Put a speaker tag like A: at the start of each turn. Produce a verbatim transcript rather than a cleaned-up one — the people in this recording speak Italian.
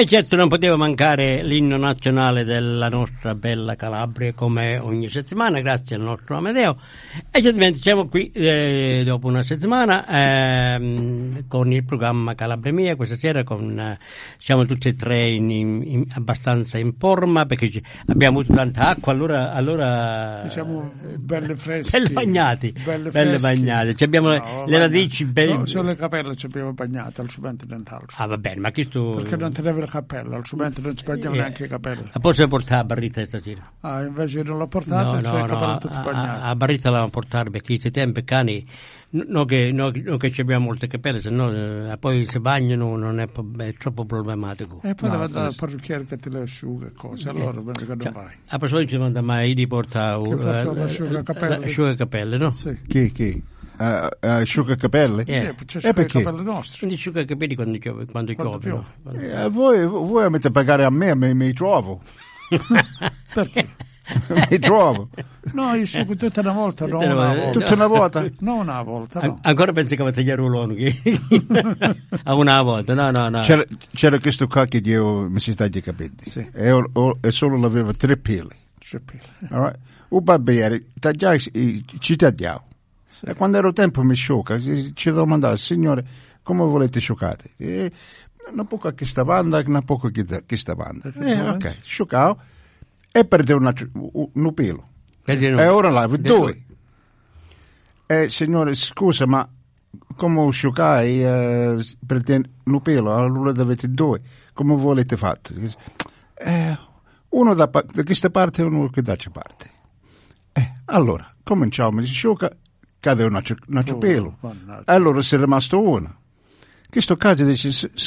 A: E certo non poteva mancare l'inno nazionale della nostra bella Calabria, come ogni settimana, grazie al nostro Amedeo. E certamente siamo qui eh, dopo una settimana ehm, con il programma Calabria Mia. Questa sera con, eh, siamo tutti e tre in, in, in, abbastanza in forma, perché ci, abbiamo avuto tanta acqua, allora, allora
B: siamo belle fresche,
A: belle bagnati,
B: belle,
A: belle bagnate. Ci abbiamo
B: no,
A: le radici belle.
B: So, solo le capelle ci abbiamo bagnate al subente dentale.
A: Ah, va bene, ma questo
B: perché non tenevi la cappella, al subente non ci bagniamo eh, neanche le capelle.
A: La posso portare a barrita stasera?
B: Ah, invece non l'ho portata,
A: no,
B: cioè
A: no,
B: capello
A: no,
B: tutti
A: a,
B: bagnati.
A: a barrita la portare perché questi tempi cani non che, no, no che abbiamo molte capelle, se no eh, poi se bagnano non è, è troppo problematico.
B: E poi
A: no,
B: devi andare al parrucchiere che te le asciuga e cose, allora eh, che non
A: cioè,
B: vai.
A: A proposito ci manda mai di portare l'asciugacapelle, no?
C: Sì. Chi, chi? Uh, uh, asciugacapelle?
B: Eh, eh, c'è e perché? Capelli nostri.
A: Quindi asciugacapelli quando piove, quando
B: quando
A: piove.
B: piove.
A: Quando...
C: Eh, voi, voi avete pagare a me, mi, mi trovo.
B: Perché?
C: Mi trovo.
B: No, io asciugo tutta una volta, non una volta.
C: Tutta una volta?
B: Non una volta, no.
A: An- ancora pensi che avete gli ruloni a una volta, no, no, no.
C: C'era, c'era questo qua che io mi si taglia i capelli.
B: Sì.
C: E, o, o, e solo aveva tre peli.
B: Tre peli.
C: Right? Un barbiere, tagliai, ci tagliavo. Sì. E quando ero tempo mi sciocca, ci domandavo, signore, come volete scioccate? E, un po' a questa banda, un po' a questa banda. Eh, ok, scioccavo e perdevo una, un pelo. E ora là, due. E signore, scusa, ma come scioccai eh, per un pelo? Allora avete due. Come volete fatto? Eh, uno da, da questa parte e uno da questa parte. Eh, allora, cominciamo, mi si sciocca, cade un altro pelo. Oh, allora si è rimasto uno. In questo caso dice,